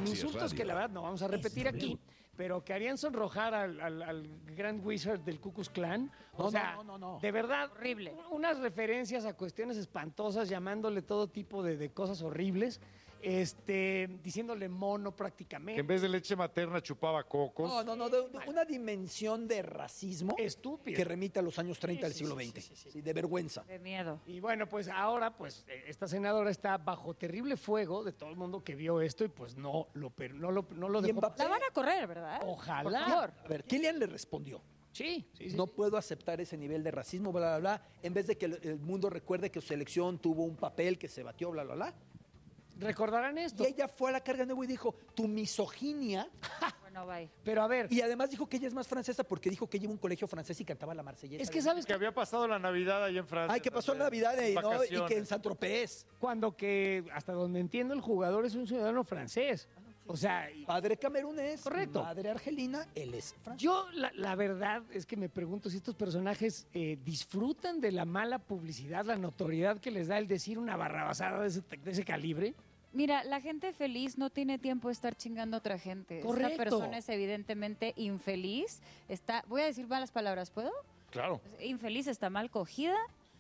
Así es, insultos radio. que la verdad no vamos a repetir aquí, pero que harían sonrojar al Grand Wizard del Ku Klux Klan. O sea, no. de verdad, Horrible. unas referencias a cuestiones espantosas, llamándole todo tipo de cosas horribles, diciéndole mono Que prácticamente. en vez de leche materna chupaba cocos. No, de una dimensión de racismo Estúpido. que remite a los años 30 del Sí, siglo sí, XX. sí. Sí, de vergüenza. De miedo. Y bueno, pues ahora, esta senadora está bajo terrible fuego de todo el mundo que vio esto y pues no lo Y dejó. Mbappé- La van a correr, ¿verdad? Ojalá. Por favor. A ver, Kylian le respondió. Sí. No puedo aceptar ese nivel de racismo, bla, bla, bla. En vez de que el mundo recuerde que su selección tuvo un papel que se batió, bla, bla, bla. Recordarán esto. Y ella fue a la carga de nuevo y dijo, tu misoginia. Bueno, bye. Pero a ver, Y además dijo que ella es más francesa porque dijo que lleva un colegio francés y cantaba la marsellesa. es que sabes Que había pasado la Navidad allá en Francia. Ay, que pasó también, Navidad y vacaciones. que en Saint-Tropez. cuando que, hasta donde entiendo, el jugador es un ciudadano francés. O sea, Padre camerunés, Correcto. madre argelina, él es francés. yo la verdad es que me pregunto si estos personajes disfrutan de la mala publicidad, la notoriedad que les da el decir una barrabasada de ese calibre. Mira, la gente feliz no tiene tiempo de estar chingando a otra gente. Correcto. Esta persona es evidentemente infeliz. Voy a decir malas palabras, ¿puedo? Claro. Infeliz, está mal cogida.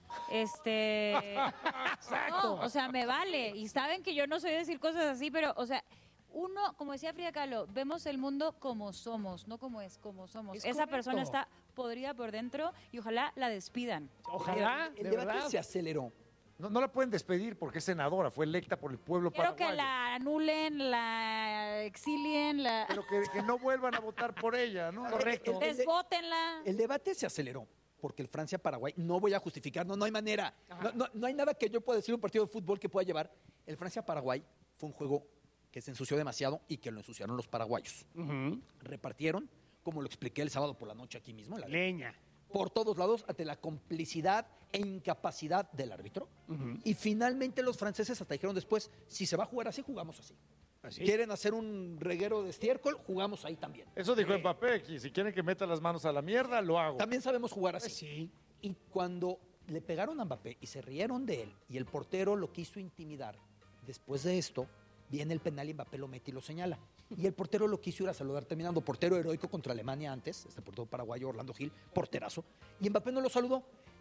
No, o sea, me vale. Y saben que yo no soy de decir cosas así, pero, o sea, uno, como decía Frida Kahlo, vemos el mundo como somos, no como es, como somos. Es Esa correcto. persona está podrida por dentro y ojalá la despidan. Ojalá, El de debate verdad. se aceleró. No la pueden despedir porque es senadora, fue electa por el pueblo Quiero paraguayo. que la anulen, la exilien, la Pero que no vuelvan a votar por ella, ¿no? Correcto. desbótenla. El debate se aceleró porque el Francia-Paraguay, no voy a justificar, no hay manera. No hay nada que yo pueda decir un partido de fútbol que pueda llevar. El Francia-Paraguay fue un juego que se ensució demasiado y que lo ensuciaron los paraguayos. Repartieron, como lo expliqué el sábado por la noche aquí mismo, en la Leña. por todos lados ante la complicidad e incapacidad del árbitro. Y finalmente los franceses hasta dijeron después, si se va a jugar así, jugamos así. Así. ¿Quieren hacer un reguero de estiércol? Jugamos ahí también. Eso dijo Mbappé, que si quieren que meta las manos a la mierda, lo hago. También sabemos jugar así. Sí. Y cuando le pegaron a Mbappé y se rieron de él y el portero lo quiso intimidar, después de esto viene el penal y Mbappé lo mete y lo señala. Y el portero lo quiso ir a saludar terminando. Portero heroico contra Alemania antes, este portero paraguayo Orlando Gil, porterazo. Y Mbappé no lo saludó.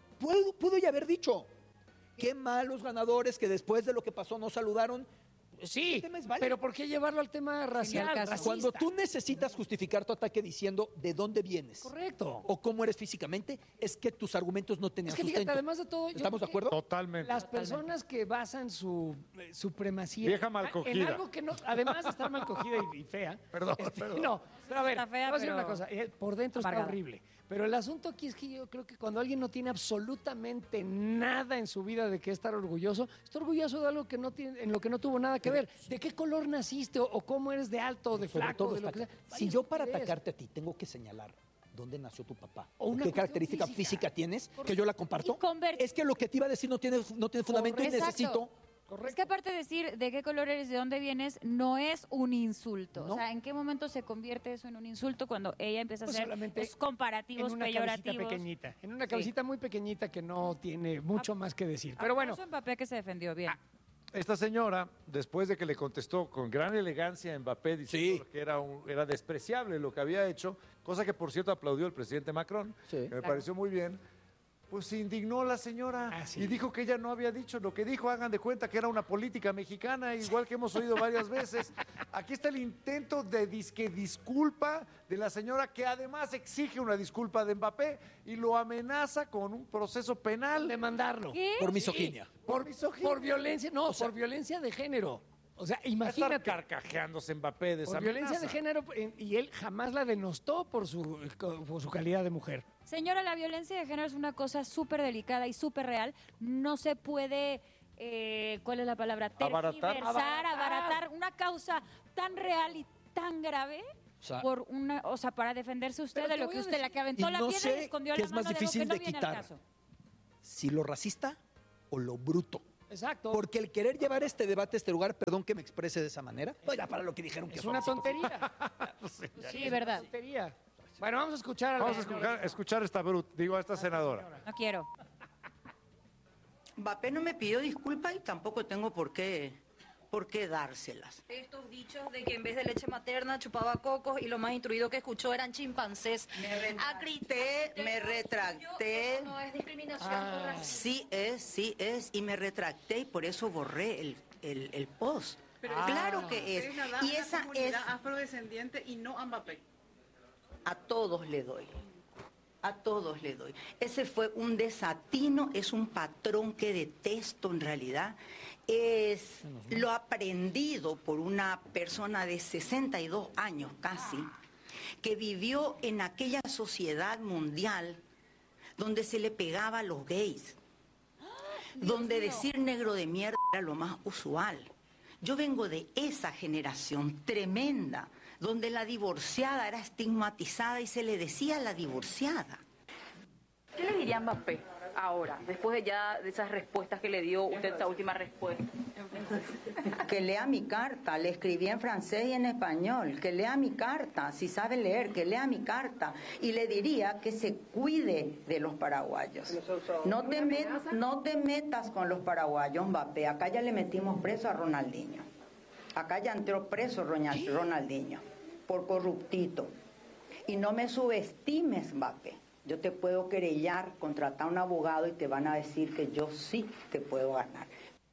Pudo ya haber dicho, qué malos ganadores que después de lo que pasó no saludaron. Sí, Ese tema es válido. pero ¿por qué llevarlo al tema racial? al caso. racista? Cuando tú necesitas justificar tu ataque diciendo de dónde vienes Correcto. o cómo eres físicamente, es que tus argumentos no tenían Es que fíjate, sustento. además de todo, yo ¿Estamos de creo que acuerdo? Totalmente. Las personas que basan su supremacía Vieja mal cogida. en algo que no, además de estar mal cogida y fea. Perdón. No, pero a ver, Está fea, te voy a decir pero una cosa, por dentro amargada. está horrible. Pero el asunto aquí es que yo creo que cuando alguien no tiene absolutamente nada en su vida de qué estar orgulloso, está orgulloso de algo que no tiene, en lo que no tuvo nada que ver. ¿De qué color naciste o cómo eres de alto o de Sobre flaco, todo de lo está que acá. sea? Si Vaya yo para estupidez. atacarte a ti tengo que señalar dónde nació tu papá O o una qué cuestión característica física. física tienes, que yo la comparto, Y es que lo que te iba a decir no tiene fundamento y Exacto. necesito... Es que aparte de decir de qué color eres, de dónde vienes, no es un insulto. No. O sea, ¿en qué momento se convierte eso en un insulto cuando ella empieza a Pues hacer solamente esos comparativos en una cabecita peyorativos? pequeñita, en una Sí. cabecita muy pequeñita que no tiene mucho más que decir. Pero bueno, Aplauso a Mbappé que se defendió bien. Esta señora, después de que le contestó con gran elegancia a Mbappé diciendo Sí. que era despreciable lo que había hecho, cosa que por cierto aplaudió el presidente Macron, Sí. que me pareció muy bien, pues se indignó la señora Ah, sí. y dijo que ella no había dicho lo que dijo. Hagan de cuenta que era una política mexicana, igual que hemos oído varias veces. Aquí está el intento de disculpa de la señora, que además exige una disculpa de Mbappé y lo amenaza con un proceso penal. demandarlo. ¿Qué? Por misoginia. Por violencia, no, por violencia de género. O sea, Va a estar imagínate. carcajeándose Mbappé de esa Por violencia de amenaza. género y él jamás la denostó por su calidad de mujer. Señora, la violencia de género es una cosa súper delicada y súper real. No se puede, ¿cuál es la palabra? Abaratar. Tergiversar, abaratar una causa tan real y tan grave O sea, para defenderse usted Pero de te lo voy que a usted, la decir- que aventó Y la no piedra y sé escondió qué la es más mano de algo difícil que no de viene al quitar. caso. si lo racista o lo bruto. Exacto. Porque el querer llevar este debate a este lugar, perdón que me exprese de esa manera, no era para lo que dijeron que es una tontería. Sí, verdad. Tontería. Bueno, vamos a escuchar a la Vamos a señora. escuchar a esta senadora. No quiero. Mbappé no me pidió disculpas y tampoco tengo por qué ¿por qué dárselas? Estos dichos de que en vez de leche materna chupaba cocos y lo más instruido que escuchó eran chimpancés. Me retracté. Eso no es discriminación por racismo. Sí es, y me retracté y por eso borré el post. Claro que es. Y esa es afrodescendiente y no a Mbappé. a todos le doy. A todos le doy. Ese fue un desatino, es un patrón que detesto en realidad. Es lo aprendido por una persona de 62 años casi, que vivió en aquella sociedad mundial donde se le pegaba a los gays, donde decir negro de mierda era lo más usual. Yo vengo de esa generación tremenda, donde la divorciada era estigmatizada y se le decía a la divorciada. ¿Qué le diría a Mbappé ahora, después de ya de esas respuestas que le dio usted, esa última respuesta? Que lea mi carta, le escribí en francés y en español, que lea mi carta, si sabe leer, que lea mi carta. Y le diría que se cuide de los paraguayos. No te metas con los paraguayos, Mbappé. Acá ya le metimos preso a Ronaldinho. Acá ya entró preso Ronaldinho por corruptito. Y no me subestimes, Mbappé. Yo te puedo querellar, contratar a un abogado y te van a decir que yo sí te puedo ganar.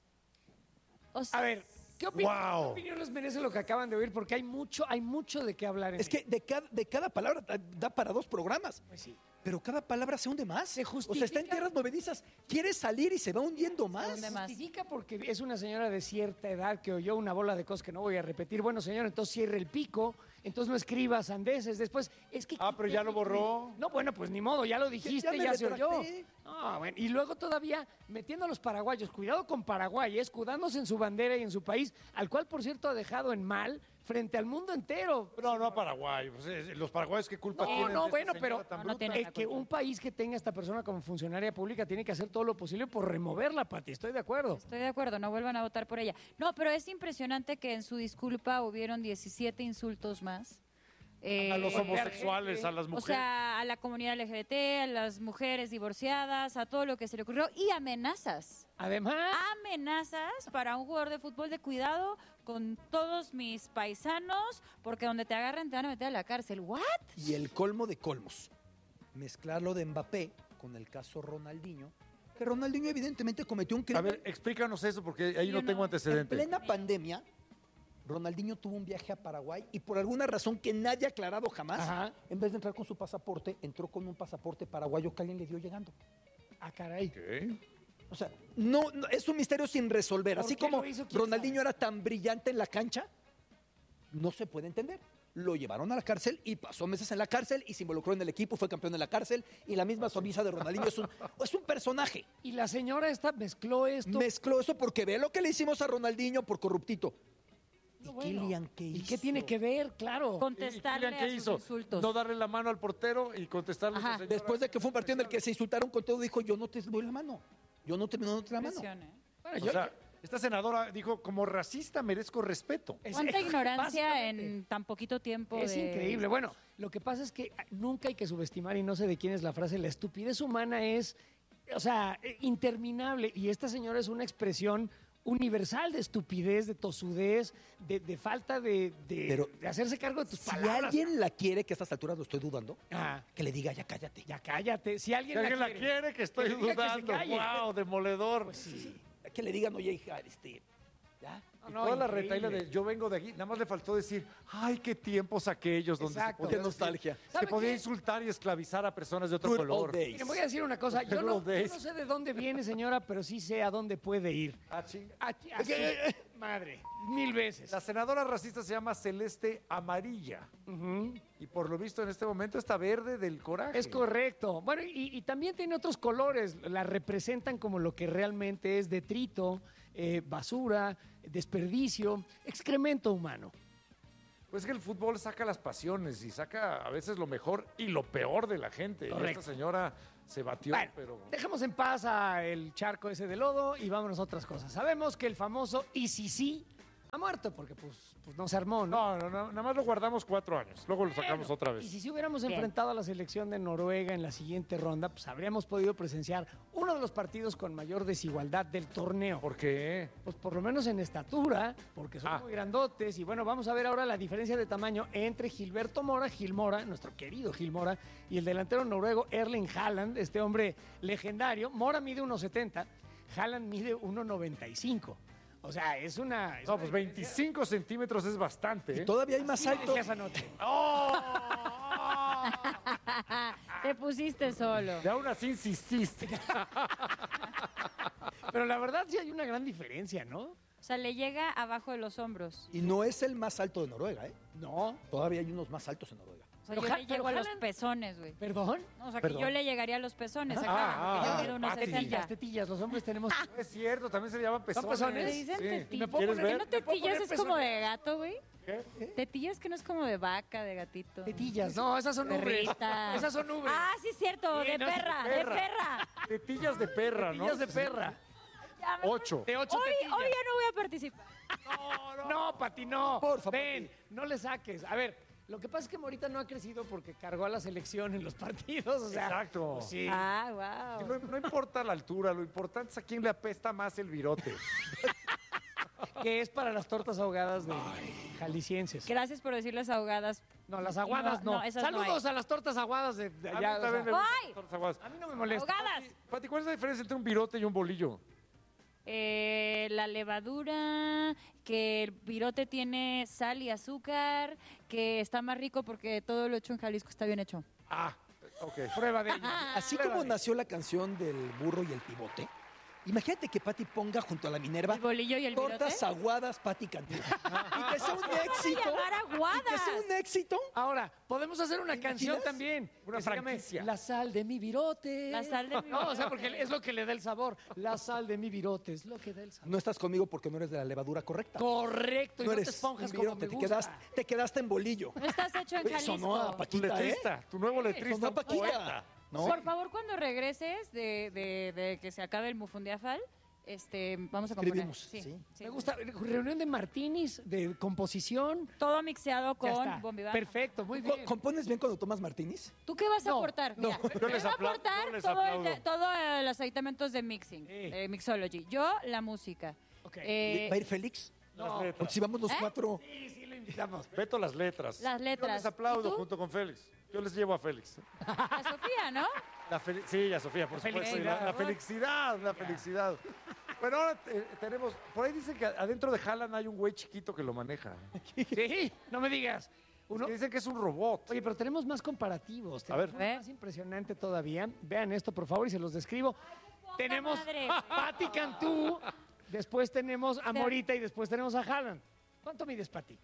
O sea, A ver, ¿qué opinión les merece lo que acaban de oír? Porque hay mucho de qué hablar. Es que de cada palabra da para 2 programas. Pues sí. Pero cada palabra se hunde más. Se O justifica. sea, está en tierras movedizas. Quiere salir y se va hundiendo más. hunde más. Justifica porque es una señora de cierta edad que oyó una bola de cosas que no voy a repetir. Bueno, señor, entonces cierre el pico, entonces no escriba sandeces. Después, es que... Pero ya lo borró. No, bueno, pues ni modo, ya lo dijiste, me ya se oyó. retracté. No, bueno, y luego todavía metiendo a los paraguayos, cuidado con Paraguay, escudándose en su bandera y en su país, al cual, por cierto, ha dejado en mal frente al mundo entero. No a Paraguay. Pues, los paraguayos, ¿qué culpa tienen? No, de esta bueno, señora pero tan no bruta? tiene es que un país que tenga a esta persona como funcionaria pública tiene que hacer todo lo posible por removerla, Pati. Estoy de acuerdo. Estoy de acuerdo, no vuelvan a votar por ella. No, pero es impresionante que en su disculpa hubieron 17 insultos más. A los homosexuales, a las O mujeres. sea, a la comunidad LGBT, a las mujeres divorciadas, a todo lo que se le ocurrió. Y amenazas. Además, Amenazas para un jugador de fútbol de cuidado con todos mis paisanos, porque donde te agarren te van a meter a la cárcel. ¿What? Y el colmo de colmos. Mezclar lo de Mbappé con el caso Ronaldinho. Que Ronaldinho evidentemente cometió un A crimen. ver, explícanos eso, porque ahí Yo no tengo no. En antecedentes. plena pandemia, Ronaldinho tuvo un viaje a Paraguay y por alguna razón que nadie ha aclarado jamás, Ajá. en vez de entrar con su pasaporte, entró con un pasaporte paraguayo que alguien le dio llegando. caray. Ok. O sea, no, es un misterio sin resolver. ¿Por Así qué como lo hizo? ¿Quién Ronaldinho era tan brillante en la cancha, no se puede entender. Lo llevaron a la cárcel y pasó meses en la cárcel y se involucró en el equipo, fue campeón en la cárcel y la misma sonrisa de Ronaldinho es un personaje. Y la señora esta mezcló esto. Mezcló eso porque ve lo que le hicimos a Ronaldinho por corruptito. No, ¿Y bueno. Kylian qué ¿Y hizo? qué tiene que ver? Claro. Contestarle Kylian, ¿qué a sus hizo? insultos. No darle la mano al portero y contestarle a Ajá. esa señora. Después de que fue un partido en el que se insultaron con todo, dijo, yo no te doy la mano. Yo no te doy la mano. Impresión, ¿eh? Bueno, O sea, esta senadora dijo, como racista merezco respeto. ¿Cuánta ignorancia básicamente. en tan poquito tiempo? Es increíble. Bueno, lo que pasa es que nunca hay que subestimar, y no sé de quién es la frase, la estupidez humana es, o sea, interminable. Y esta señora es una expresión universal de estupidez, de tosudez, de falta Pero de hacerse cargo de tus Si palabras. alguien la quiere, que a estas alturas lo estoy dudando, Ah, que le diga, ya cállate. ya cállate. Si Si alguien, alguien la quiere, que estoy que diga que se dudando. calle. ¡Wow! Demoledor. Pues sí. Que le digan, oye, hija, ya. Y No, toda la increíble. retaila de yo vengo de aquí, nada más le faltó decir, ay, qué tiempos aquellos donde Exacto. se podía Qué nostalgia. se ¿Sabe podía qué? insultar y esclavizar a personas de otro Good color. old days. Miren, voy a decir una cosa. Yo Good no old days. sé de dónde viene, señora, pero sí sé a dónde puede ir. Ah, chinga. Así, madre, 1000 veces. La senadora racista se llama Celeste Amarilla Ujú. y por lo visto en este momento está verde del coraje. Es correcto. Bueno, y también tiene otros colores. La representan como lo que realmente es detrito, basura, desperdicio, excremento humano. Pues que el fútbol saca las pasiones y saca a veces lo mejor y lo peor de la gente. Y Correcto. esta señora se batió, Bueno, pero... dejemos en paz a el charco ese de lodo y vámonos a otras cosas. Sabemos que el famoso ICC Ha muerto porque pues no se armó, ¿no? No, nada más lo guardamos 4 años. Luego lo sacamos otra Y vez. si hubiéramos Bien. enfrentado a la selección de Noruega en la siguiente ronda, pues habríamos podido presenciar uno de los partidos con mayor desigualdad del torneo. ¿Por qué? Pues por lo menos en estatura, porque son muy grandotes. Y bueno, vamos a ver ahora la diferencia de tamaño entre Gilberto Mora, Gil Mora, nuestro querido Gil Mora, y el delantero noruego Erling Haaland, este hombre legendario. Mora mide 1,70, Haaland mide 1,95. O sea, es una... No, pues 25 centímetros es bastante. Y todavía hay más Sí, alto. decías anoche. Te pusiste solo. Y aún así insististe. Pero la verdad sí hay una gran diferencia, ¿no? O sea, le llega abajo de los hombros. Y no es el más alto de Noruega, ¿eh? No. Todavía hay unos más altos en Noruega. O sea, Pero yo Ja- le llego a pero los Haaland- pezones, güey. ¿Perdón? No, o sea, Perdón. que yo le llegaría a los pezones. Ah, Acá, yo mido unos Pati. 60. Las tetillas, los hombres tenemos... No es cierto, también se le llaman pezones. pezones? Le dicen Sí. tetillas. ¿Me puedo ¿Quieres poner- ver? ¿No ¿Me puedo tetillas poner es como pezones? de gato, güey? ¿Qué? Tetillas que no es como de vaca, de gatito. Tetillas, no, esas son ubres. Perrita. Esas son ubres. Ah, sí, cierto, Sí, de no, perra, de perra. Tetillas de perra, ¿no? Tetillas de perra. 8. De 8 Hoy tetillas. ya no voy a participar. No, Pati, no. Por favor, Ven, no le saques. A ver, lo que pasa es que Morita no ha crecido porque cargó a la selección en los partidos. O sea, Exacto. pues sí. Ah, wow. No importa la altura, lo importante es a quién le apesta más el virote. Que es para las tortas ahogadas de jaliscienses. Gracias por decirles ahogadas. No, las aguadas no. esas no Saludos hay. a las tortas aguadas de A mí allá. o también me sea, gustan ¡Ay! las tortas aguadas. a mí no me molesta. Ahogadas. Pati, ¿cuál es la diferencia entre un virote y un bolillo? La levadura, que el virote tiene sal y azúcar, que está más rico porque todo lo hecho en Jalisco está bien hecho. Ah, ok. Prueba de ello. Así como nació la canción del burro y el pivote, imagínate que Pati ponga junto a la Minerva ¿El bolillo y el tortas virote? aguadas Pati Cantú. Y que sea un éxito. llamar aguadas. Y que sea un éxito. Ahora, podemos hacer una canción imaginas? también. Una que se llame franquicia. La sal de mi virote. La sal de mi No, o sea, porque es lo que le da el sabor. La sal de mi virote es lo que da el sabor. No estás conmigo porque no eres de la levadura correcta. Correcto, y No no te eres esponjas un como virote, me te gusta. quedaste en bolillo. No estás hecho en Oye, sonó a Jalisco. Tu Paquita, ¿eh? letrista, tu nuevo letrista. Sonó a Paquita. poeta. ¿No? Por favor, cuando regreses de que se acabe el Mufundiafal, vamos a componer. Escribimos, sí. Me gusta. Reunión de martinis, de composición. Todo mixeado Ya con está. Bombibar. Perfecto, muy bien. ¿Compones bien cuando tomas martinis? ¿Tú qué vas a No, aportar? no. Mira, Yo él les va a aplau- aportar yo les todo, aplaudo. todo los aditamentos de mixing, Sí. de mixology. Yo, la música. Ok. ¿Va a ir Félix? Las Porque letras. si vamos los cuatro. Sí, sí, lo invitamos. Beto, las letras. Las letras. Yo les aplaudo ¿Y tú? junto con Félix. Yo les llevo a Félix. A Sofía, ¿no? Sí, ya Sofía, por supuesto. Felicidad. La felicidad, la felicidad. Bueno, ahora tenemos, por ahí dicen que adentro de Haaland hay un güey chiquito que lo maneja. Sí, no me digas. Uno, Que dicen que es un robot. Oye, pero tenemos más comparativos. A ver. Tenemos uno más impresionante todavía. Vean esto, por favor, y se los describo. Tenemos madre, a güey. Pati Cantú, después tenemos a Morita y después tenemos a Haaland. ¿Cuánto mides, Pati?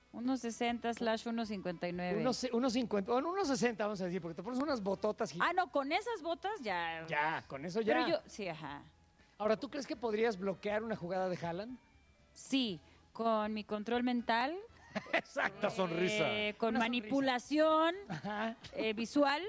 1.60/1.59. Unos 50, bueno, unos 60, vamos a decir, porque te pones unas bototas y Ah, no, con esas botas ya. ya, con eso ya. Pero yo, sí, ajá. Ahora, ¿tú crees que podrías bloquear una jugada de Haaland? Sí, con mi control mental, Exacta sonrisa. con Una manipulación Ajá. visual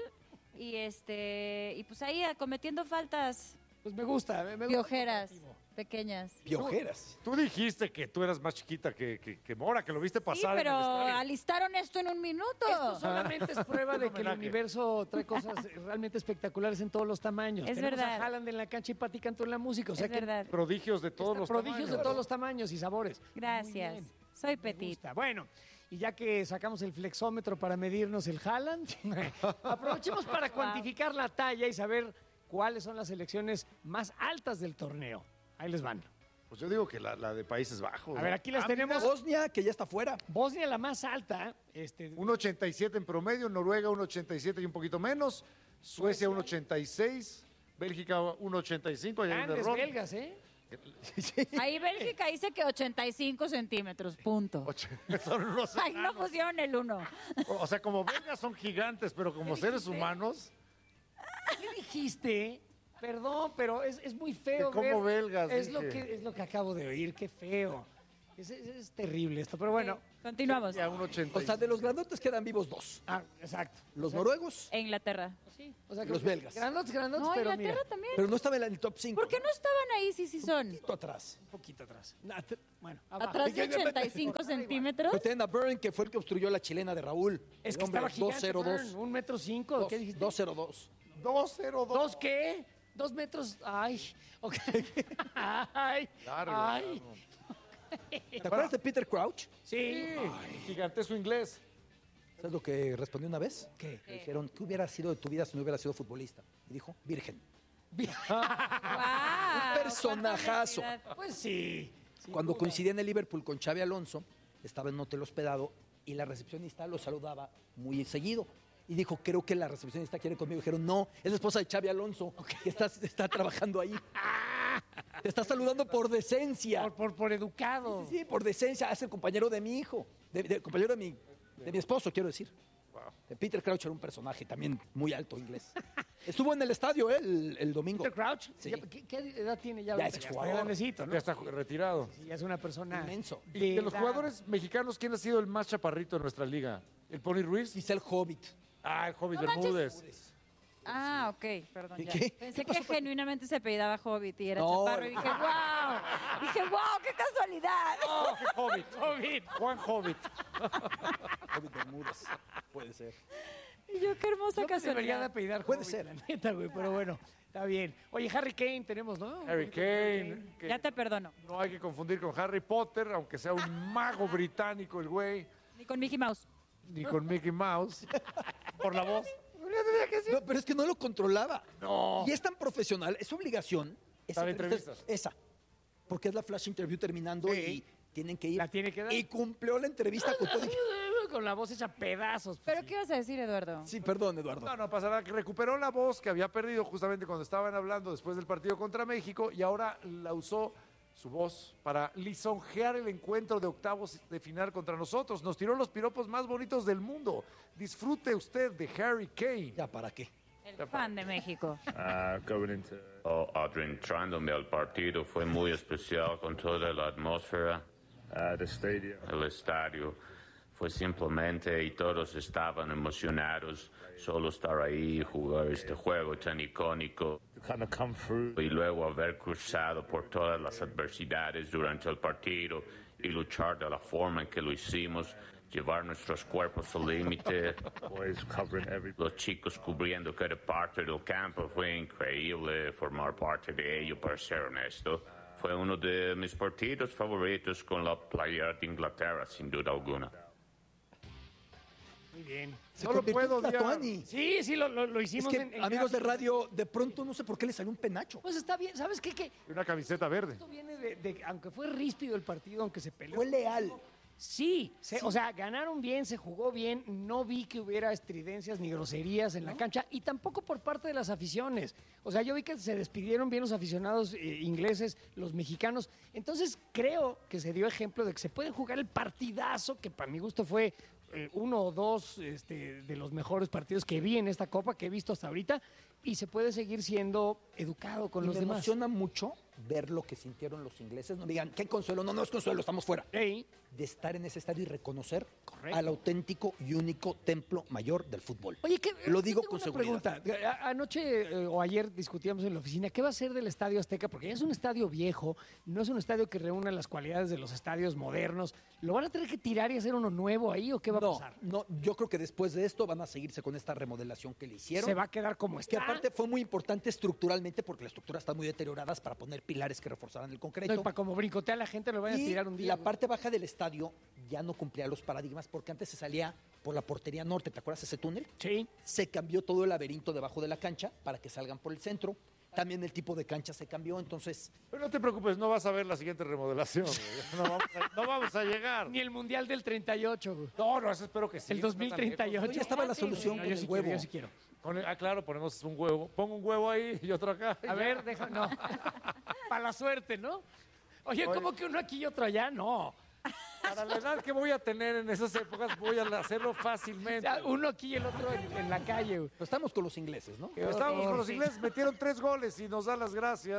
y pues ahí cometiendo faltas Pues me gusta. Me gusta piojeras el comparativo. pequeñas. Piojeras. Tú dijiste que tú eras más chiquita que Mora, que lo viste Sí, pasar pero en el estadio. alistaron esto en un minuto. Esto solamente es prueba de que el homenaje. universo trae cosas realmente espectaculares en todos los tamaños. Es Tenemos verdad. a Haaland en la cancha y Pati Cantú en la música. O sea Es que verdad. Prodigios de todos los prodigios tamaños. de todos los tamaños y sabores. Gracias. Muy bien. Soy Me petit. gusta. Bueno, y ya que sacamos el flexómetro para medirnos el Haaland, aprovechemos para cuantificar la talla y saber cuáles son las selecciones más altas del torneo. Ahí les van. Pues yo digo que la de Países Bajos. A ver, aquí las tenemos. Bosnia, que ya está fuera. Bosnia la más alta. 1.87 en promedio, Noruega 1.87 y un poquito menos, Suecia 1.86, Bélgica 1.85, allá hay un Grandes error. belgas, ¿eh? Ahí Bélgica dice que 85 centímetros, punto. Son unos Ahí no enanos. pusieron el 1. O sea, como belgas son gigantes, pero como seres humanos, ¿Qué dijiste? Perdón, pero es muy feo. Que como ver- belgas, es dije. lo que acabo de oír, qué feo. Es terrible esto, pero bueno. Continuamos. Ya, un 80. O sea, de los grandotes quedan vivos 2. Exacto. Los noruegos, E Inglaterra. Sí, o sea, Los belgas. Grandotes, No, pero mira, Inglaterra también. pero no estaba en el top 5. ¿Por qué no estaban ahí si sí son? Un poquito atrás. un poquito atrás. Bueno, abajo. Atrás de 85 centímetros. Pero tienen a Byrne, que fue el que obstruyó la chilena de Raúl. Es El que hombre, estaba gigante, 202. 1,5 m. ¿Qué dijiste? 202. 2-0-2. ¿Dos qué? 2 metros. Ay, ok. Ay, Largo, ay. ¿Te acuerdas de Peter Crouch? Sí. Gigantesco inglés. ¿Sabes lo que respondió una vez? ¿Qué? Le dijeron, ¿qué hubiera sido de tu vida si no hubiera sido futbolista? Y dijo, virgen. ¡Guau! personajazo. ¡Cuánta honestidad! Pues sí. sin Cuando duda. coincidí en el Liverpool con Xavi Alonso, estaba en un hotel hospedado y la recepcionista lo saludaba muy seguido. Y dijo, creo que la recepcionista quiere conmigo. Dijeron, no, es la esposa de Xavi Alonso, que está trabajando ahí. Te está saludando por decencia. Por educado. Sí, por decencia. Es el compañero de mi hijo, compañero de mi esposo, quiero decir. Peter Crouch era un personaje también muy alto inglés. Estuvo en el estadio el domingo. Peter Crouch. Sí. ¿Qué edad tiene ya? Ya ahorita? es Está jugador. grandecito, ¿no? Ya está retirado. Sí, ya es una persona Inmenso. Y de los edad. jugadores mexicanos, ¿quién ha sido el más chaparrito en nuestra liga? ¿El Pony Ruiz? Quizá el Hobbit. Ah, el Hobbit No Bermúdez. Ah, ok, perdón. ¿Qué, ya. qué? Pensé que genuinamente se apellidaba Hobbit y era No. chaparro y dije, wow. Dije, wow, qué casualidad. Oh, qué Hobbit. Juan Hobbit. Hobbit Bermúdez. Puede ser. Y yo, qué hermosa Yo me debería de casualidad. apellidar Puede Hobbit, ser. la neta, güey, pero bueno, está bien. Oye, Harry Kane tenemos, ¿no? Harry Kane. que Ya te perdono. no hay que confundir con Harry Potter, aunque sea un mago británico el güey, Ni con Mickey Mouse. ni con Mickey Mouse. Por la voz. No, pero es que no lo controlaba. No. Y es tan profesional, es su obligación. Dar entrevista entrevistas. Esa. Porque es la flash interview terminando Sí. y tienen que ir. La tiene que dar. Y cumplió la entrevista con todo. Con la voz hecha pedazos. pues, ¿Pero sí. qué ibas a decir, Eduardo? Sí, perdón, Eduardo. No pasa nada, que recuperó la voz que había perdido justamente cuando estaban hablando después del partido contra México y ahora la usó su voz para lisonjear el encuentro de octavos de final contra nosotros. Nos tiró los piropos más bonitos del mundo. Disfrute usted de Harry Kane. ¿Ya para qué? El fan de México. Adentrándome al partido fue muy especial con toda la atmósfera. El estadio fue simplemente y todos estaban emocionados. Solo estar ahí y jugar este juego tan icónico. Y luego haber cruzado por todas las adversidades durante el partido y luchar de la forma en que lo hicimos. Llevar nuestros cuerpos al límite. Los chicos cubriendo cada parte del campo. Fue increíble formar parte de ello, para ser honesto. Fue uno de mis partidos favoritos con la playera de Inglaterra, sin duda alguna. Muy bien. Se No lo convirtió puedo en odiar. Platoni. Sí, lo Es hicimos que, en amigos de gráficos. radio, de pronto no sé por qué le salió un penacho. Pues está bien, ¿sabes qué? Que Y una camiseta verde. esto viene aunque fue ríspido el partido, aunque se peleó. Fue leal. Sí, o sea, ganaron bien, se jugó bien, no vi que hubiera estridencias ni groserías en la cancha y tampoco por parte de las aficiones. O sea, yo vi que se despidieron bien los aficionados ingleses, los mexicanos. Entonces creo que se dio ejemplo de que se puede jugar el partidazo, que para mi gusto fue uno o dos de los mejores partidos que vi en esta Copa, que he visto hasta ahorita, y se puede seguir siendo educado con Y los me demás. emociona mucho ver lo que sintieron los ingleses. No digan, ¿qué consuelo? No, no es consuelo, estamos fuera. Ey, De estar en ese estadio y reconocer Correcto. al auténtico y único templo mayor del fútbol. Oye, Lo digo tengo con una seguridad. pregunta. Anoche o ayer discutíamos en la oficina, ¿qué va a ser del Estadio Azteca? Porque ya es un estadio viejo, no es un estadio que reúna las cualidades de los estadios modernos. ¿Lo van a tener que tirar y hacer uno nuevo ahí o qué va a No, pasar? no, yo creo que después de esto van a seguirse con esta remodelación que le hicieron. Se va a quedar como Que está. aparte fue muy importante estructuralmente porque las estructuras están muy deterioradas para poner pilares que reforzaran el No, y concreto. para como brincotea la gente lo van a Y tirar un día. la parte baja del estadio ya no cumplía los paradigmas porque antes se salía por la portería norte, ¿te acuerdas ese túnel? Sí. Se cambió todo el laberinto debajo de la cancha para que salgan por el centro. También el tipo de cancha se cambió, entonces Pero no te preocupes, no vas a ver la siguiente remodelación. güey. No vamos a llegar. Ni el Mundial del 38, güey. No, eso espero que sí. El no está tan 2038. no, ya estaba la solución No, con yo el sí huevo. quiero, yo sí quiero. Claro, ponemos un huevo. Pongo un huevo ahí y otro acá. A ver, deja, no. Para la suerte, ¿no? Oye, ¿cómo que uno aquí y otro allá? No. Para la edad que voy a tener en esas épocas, voy a hacerlo O fácilmente. sea, uno aquí y el otro en la calle, güey. pero estamos con los ingleses, ¿no? Estábamos con los ingleses, metieron 3 goles y nos da las gracias.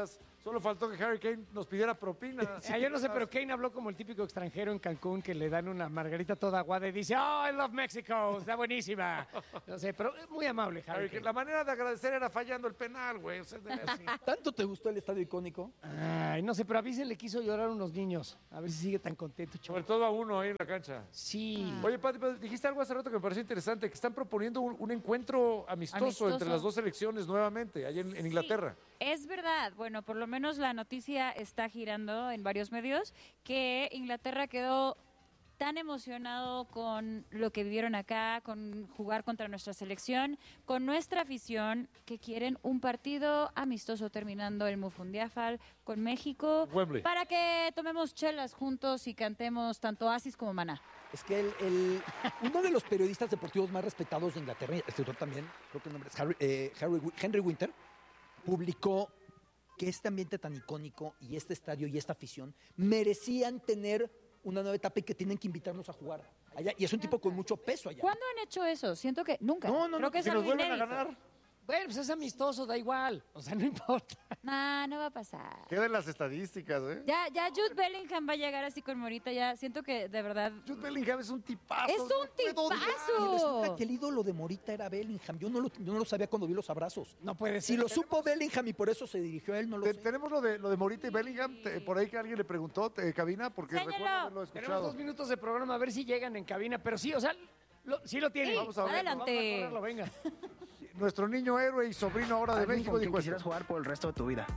Solo faltó que Harry Kane nos pidiera propina. Yo no sé, pero Kane habló como el típico extranjero en Cancún que le dan una margarita toda aguada y dice, oh, I love Mexico, está buenísima. No sé, pero muy amable, Harry Kane. La manera de agradecer era fallando el penal, güey. O sea, así. ¿Tanto te gustó el estadio icónico? Ay, no sé, pero a mí se le quiso llorar a unos niños. A ver si sigue tan contento, Sobre todo a uno ahí en la cancha. Sí. Oye, Pati, dijiste algo hace rato que me pareció interesante, que están proponiendo un encuentro amistoso entre las dos selecciones nuevamente, allá en Inglaterra. Es verdad, bueno, por lo menos la noticia está girando en varios medios que Inglaterra quedó tan emocionado con lo que vivieron acá, con jugar contra nuestra selección, con nuestra afición, que quieren un partido amistoso terminando el Mufundiafal con México, Wembley, para que tomemos chelas juntos y cantemos tanto Oasis como Maná. Es que uno de los periodistas deportivos más respetados de Inglaterra, escritor también, creo que el nombre es Henry Winter, publicó que este ambiente tan icónico y este estadio y esta afición merecían tener una nueva etapa y que tienen que invitarnos a jugar allá. Y es un tipo con mucho peso allá. ¿Cuándo han hecho eso? Siento que nunca. No, Creo que es si nos algo vuelven a inédito. ganar. Bueno, pues es amistoso, da igual. O sea, no importa. Nah, no va a pasar. Quedan las estadísticas, ¿eh? Ya Jude Bellingham va a llegar así con Morita, ya siento que de verdad... Jude Bellingham es un tipazo. ¡Es un Y tipazo! resulta que el ídolo de Morita era Bellingham. Yo no lo sabía cuando vi los abrazos. No puede Si ser. lo supo Bellingham y por eso se dirigió a él, no lo sé. Tenemos lo de Morita y Bellingham, por ahí que alguien le preguntó, cabina, porque Séñalo. recuerdo haberlo Tenemos escuchado. 2 minutos de programa, a ver si llegan en cabina. Pero sí, o sea, sí lo tienen. Sí, Vamos a ver. adelante. Vamos a correrlo, venga. Nuestro niño héroe y sobrino ahora de Alguien México con quien dijo quisieras esto. jugar por el resto de tu vida.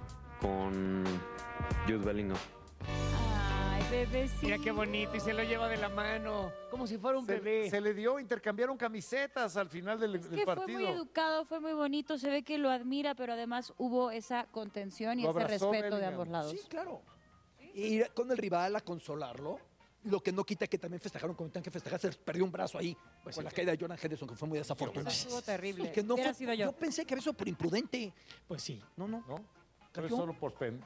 Con Jude Bellingham. Ay, bebecito. Mira qué bonito, y se lo lleva de la mano, como si fuera un bebé. Se le dio, intercambiaron camisetas al final del Es que partido. fue muy educado, fue muy bonito, se ve que lo admira, pero además hubo esa contención y Lo ese abrazó respeto de Bellingham. ambos lados. Sí, claro. Ir con el rival a consolarlo, lo que no quita que también festejaron como tenían que festejar, se les perdió un brazo ahí con la caída de Jordan Henderson, que fue muy desafortunada. Eso estuvo terrible. Y que no Hubiera fue- sido yo. yo pensé que había sido por imprudente. Pues sí. No. ¿No? Pero ¿Campeón? solo por pen.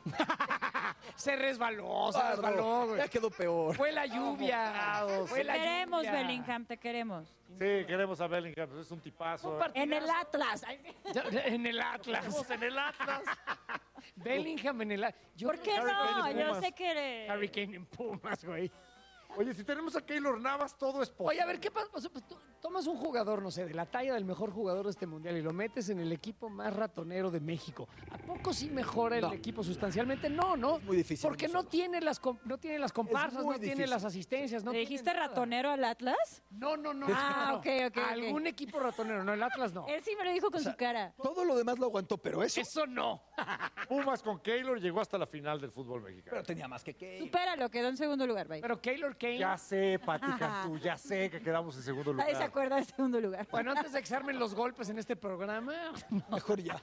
Se resbaló, Claro, güey. ya quedó peor. Fue la lluvia. Fue Te la queremos, lluvia. Bellingham, te queremos. Sí, queremos a Bellingham, pues es un tipazo. En el Atlas. En el Atlas. Estamos en el Atlas. Bellingham en el Atlas. ¿Por qué Harry Kane no? en Yo Pumas. sé que... Harry Kane en Pumas, güey. Oye, si tenemos a Keylor Navas, todo es posible. Oye, a ver, ¿qué pasa? O sea, pues, tú tomas un jugador, no sé, de la talla del mejor jugador de este mundial y lo metes en el equipo más ratonero de México. ¿A poco sí mejora el No. equipo sustancialmente? No, ¿no? Es muy difícil. Porque no tiene las comparsas, muy no tiene difícil. las asistencias. No ¿Le tiene dijiste nada. ratonero al Atlas? No. Ah, no. ok. Algún equipo ratonero, no, el Atlas no. Él sí me lo dijo con su cara. Todo lo demás lo aguantó, pero Eso no. Pumas con Keylor llegó hasta la final del fútbol mexicano. Pero tenía más que Supéralo, quedó en segundo lugar, bye. Pero Keylor Kane. Ya sé, Pati Cantú, ya sé que quedamos en segundo Nadie se lugar. acuerda de segundo lugar. Bueno, antes de que se armen los golpes en este programa. mejor ya.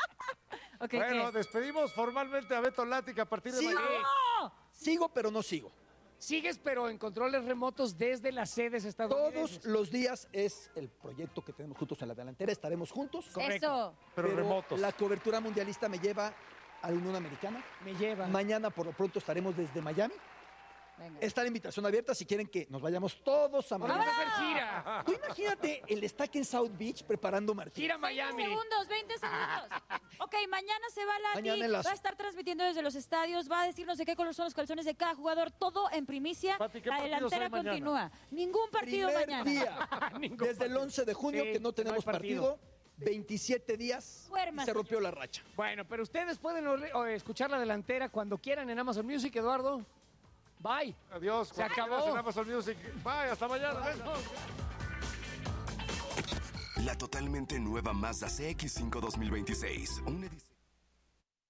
Ok, Bueno, ¿qué? despedimos formalmente a Beto Lati, que a partir de Sí. mañana... Sigo, pero no sigo. Sigues, pero en controles remotos desde las sedes estadounidenses. Todos los días es el proyecto que tenemos juntos en la delantera. Estaremos juntos. Eso. Pero remotos. La cobertura mundialista me lleva a la Unión Americana. Me lleva. Mañana, por lo pronto, estaremos desde Miami. Venga. Está la invitación abierta si quieren que nos vayamos todos a Vamos Miami. a hacer gira. Tú imagínate el destaque en South Beach preparando Martín. Gira Miami. 20 segundos. Ok, mañana se va Lati, Mañana en las- va a estar transmitiendo desde los estadios, va a decirnos de qué color son los calzones de cada jugador, todo en primicia. Pati, ¿qué La partidos delantera hay mañana? continúa. Ningún partido Primer mañana. día. Ningún Desde el 11 de junio Sí, que no tenemos no hay partido. partido. 27 días Duérmase. y se rompió la racha. Bueno, pero ustedes pueden escuchar la delantera cuando quieran en Amazon Music, Eduardo. Bye. Adiós. Se cuando acabó. quieras en Amazon Music. Bye, hasta mañana. La totalmente nueva Mazda CX-5 2026. Una edición...